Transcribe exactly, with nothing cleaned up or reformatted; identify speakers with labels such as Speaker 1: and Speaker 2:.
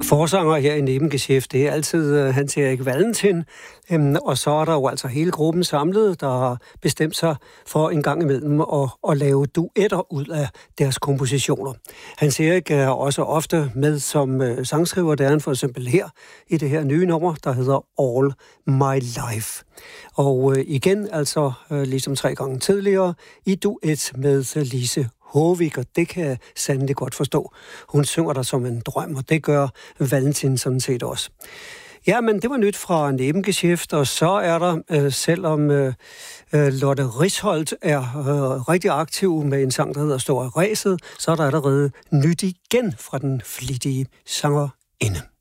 Speaker 1: Forsanger her i Nebengeschæft, det er altid uh, Hans Erik Valentin, um, og så er der jo altså hele gruppen samlet, der har bestemt sig for en gang imellem at, at lave duetter ud af deres kompositioner. Hans Erik er også ofte med som uh, sangskriver, der er han for eksempel her i det her nye nummer, der hedder All My Life. Og uh, igen, altså uh, ligesom tre gange tidligere, i duet med Lise Håvik, og det kan jeg sandelig godt forstå. Hun synger der som en drøm, og det gør Valentin sådan set også. Ja, men det var nyt fra Nebengeschæft, og så er der, øh, selvom øh, Lotte Risholdt er øh, rigtig aktiv med en sang, der hedder Stå af ræset, så er der allerede nyt igen fra den flittige sangerinde.